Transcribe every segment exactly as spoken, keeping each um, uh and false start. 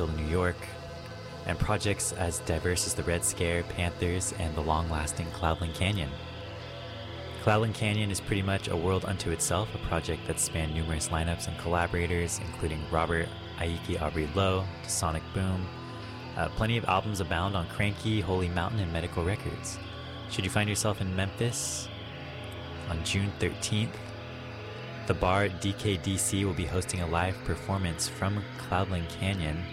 Nashville, New York, and projects as diverse as the Red Scare, Panthers, and the long-lasting Cloudland Canyon. Cloudland Canyon is pretty much a world unto itself, a project that spanned numerous lineups and collaborators, including Robert Aiki Aubrey Lowe to Sonic Boom. Uh, plenty of albums abound on Cranky, Holy Mountain, and Medical Records. Should you find yourself in Memphis on June thirteenth, the bar D K D C will be hosting a live performance from Cloudland Canyon.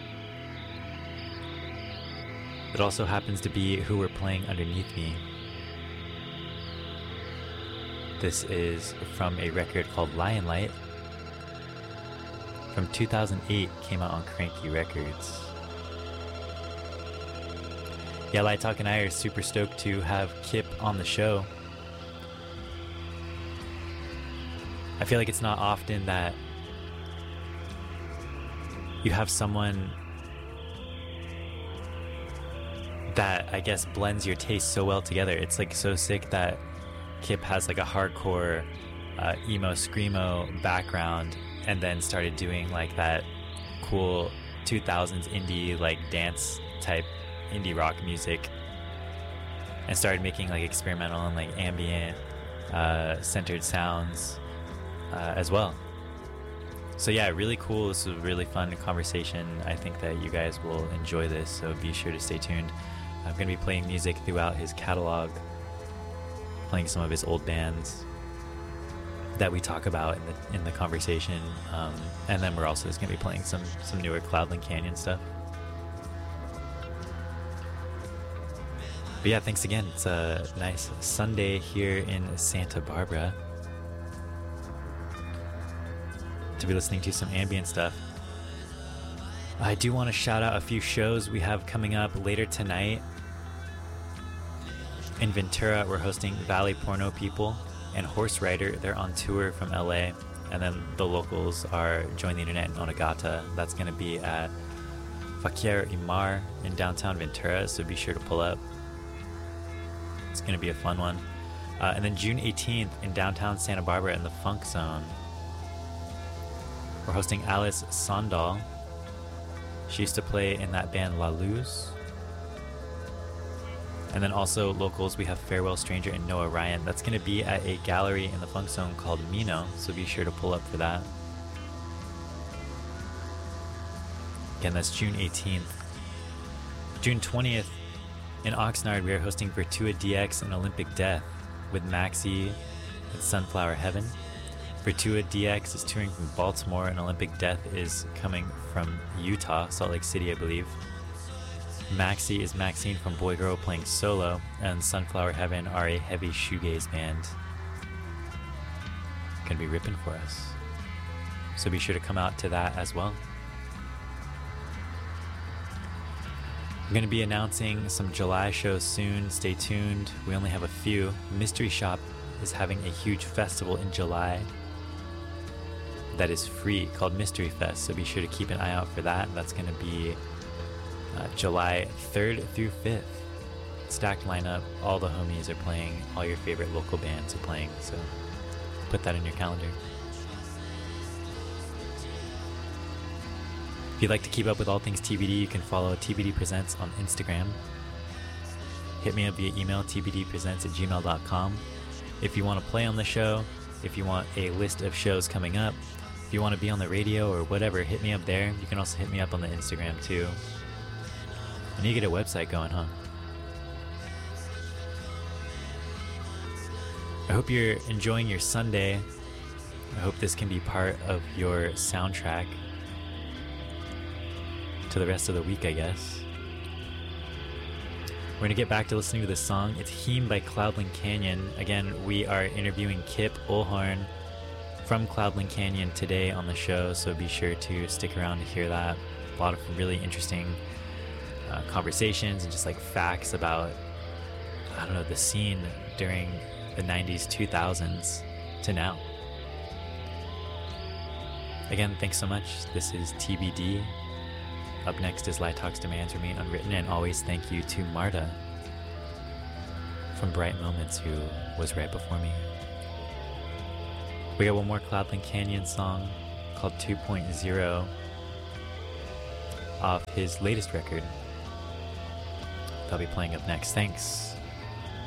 It also happens to be who we're playing underneath me. This is from a record called Lion Light from two thousand eight, came out on Cranky Records. Yeah, Light Talk and I are super stoked to have Kip on the show. I feel like it's not often that you have someone that I guess blends your taste so well together. It's like so sick that Kip has like a hardcore uh, emo screamo background and then started doing like that cool two thousands indie like dance type indie rock music and started making like experimental and like ambient uh, centered sounds uh, as well. So yeah, really cool. This was a really fun conversation. I think that you guys will enjoy this, so be sure to stay tuned. I'm going to be playing music throughout his catalog, playing some of his old bands that we talk about in the in the conversation, um, and then we're also just going to be playing some some newer Cloudland Canyon stuff. But yeah, thanks again. It's a nice Sunday here in Santa Barbara to be listening to some ambient stuff. I do want to shout out a few shows we have coming up later tonight. In Ventura, we're hosting Valley Porno People and Horse Rider. They're on tour from L A. And then the locals are Join the Internet and Onagata. That's going to be at Fakir Imar in downtown Ventura, so be sure to pull up. It's going to be a fun one. Uh, and then June eighteenth in downtown Santa Barbara in the Funk Zone, we're hosting Alice Sondal. She used to play in that band La Luz. And then also locals, we have Farewell Stranger and Noah Ryan. That's going to be at a gallery in the Funk Zone called Mino, so be sure to pull up for that. Again, that's June eighteenth. June twentieth, in Oxnard, we are hosting Virtua D X and Olympic Death with Maxi and Sunflower Heaven. Virtua D X is touring from Baltimore, and Olympic Death is coming from Utah, Salt Lake City, I believe. Maxi is Maxine from Boy Girl playing solo, and Sunflower Heaven are a heavy shoegaze band. Gonna be ripping for us. So be sure to come out to that as well. I'm going to be announcing some July shows soon. Stay tuned. We only have a few. Mystery Shop is having a huge festival in July that is free called Mystery Fest, so be sure to keep an eye out for that. That's going to be uh, July third through fifth. Stacked lineup. All the homies are playing. All your favorite local bands are playing, so put that in your calendar. If you'd like to keep up with all things T B D, you can follow T B D Presents on Instagram. Hit me up via email, t b d presents at gmail dot com. If you want to play on the show, if you want a list of shows coming up, if you want to be on the radio or whatever, hit me up there. You can also hit me up on the Instagram too. I need to get a website going, huh? I hope you're enjoying your Sunday. I hope this can be part of your soundtrack to the rest of the week, I guess. We're going to get back to listening to this song. It's Heem by Cloudland Canyon. Again, we are interviewing Kip Olhorn from Cloudland Canyon today on the show, so be sure to stick around to hear that. A lot of really interesting uh, conversations and just like facts about, I don't know, the scene during the nineties, two thousands to now. Again, thanks so much. This is T B D. Up next is Light Talk's Demands Remain Unwritten, and always thank you to Marta from Bright Moments, who was right before me. We got one more Cloudland Canyon song called two point oh. off his latest record. That'll be playing up next. Thanks.